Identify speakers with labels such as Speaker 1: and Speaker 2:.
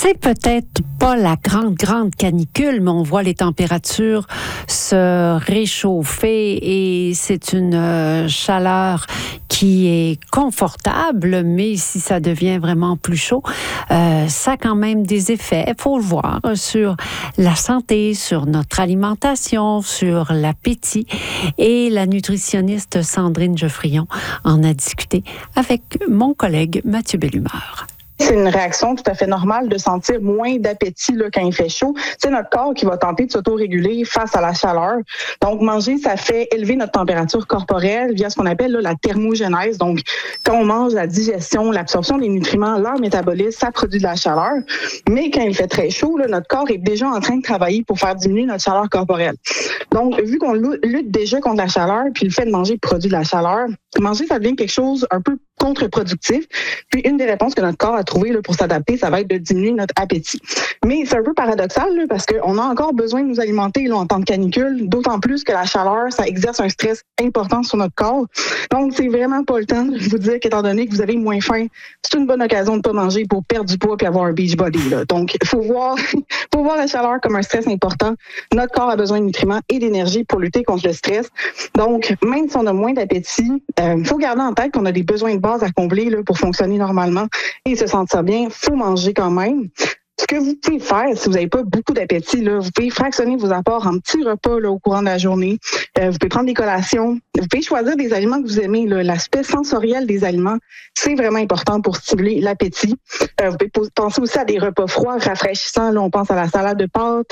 Speaker 1: C'est peut-être pas la grande canicule, mais on voit les températures se réchauffer et c'est une chaleur qui est confortable, mais si ça devient vraiment plus chaud, ça a quand même des effets, il faut le voir, sur la santé, sur notre alimentation, sur l'appétit. Et la nutritionniste Sandrine Geoffrion en a discuté avec mon collègue Mathieu Bellumeur.
Speaker 2: C'est une réaction tout à fait normale de sentir moins d'appétit là, quand il fait chaud. C'est notre corps qui va tenter de s'auto-réguler face à la chaleur. Donc, manger, ça fait élever notre température corporelle via ce qu'on appelle là, la thermogenèse. Donc, quand on mange, la digestion, l'absorption des nutriments, leur métabolisme, ça produit de la chaleur. Mais quand il fait très chaud, là, notre corps est déjà en train de travailler pour faire diminuer notre chaleur corporelle. Donc, vu qu'on lutte déjà contre la chaleur, puis le fait de manger produit de la chaleur, manger, ça devient quelque chose un peu contre-productif. Puis une des réponses que notre corps a trouvées là, pour s'adapter, ça va être de diminuer notre appétit. Mais c'est un peu paradoxal là, parce qu'on a encore besoin de nous alimenter là, en temps de canicule, d'autant plus que la chaleur, ça exerce un stress important sur notre corps. Donc, c'est vraiment pas le temps de vous dire qu'étant donné que vous avez moins faim, c'est une bonne occasion de pas manger pour perdre du poids puis avoir un beach body. Là. Donc, faut voir la chaleur comme un stress important. Notre corps a besoin de nutriments et d'énergie pour lutter contre le stress. Donc, même si on a moins d'appétit, faut garder en tête qu'on a des besoins de base à combler là, pour fonctionner normalement et se sentir bien. Faut manger quand même. Ce que vous pouvez faire, si vous n'avez pas beaucoup d'appétit, là, vous pouvez fractionner vos apports en petits repas là, au courant de la journée. Vous pouvez prendre des collations. Vous pouvez choisir des aliments que vous aimez. Là. L'aspect sensoriel des aliments, c'est vraiment important pour stimuler l'appétit. Vous pouvez penser aussi à des repas froids, rafraîchissants. Là, on pense à la salade de pâtes,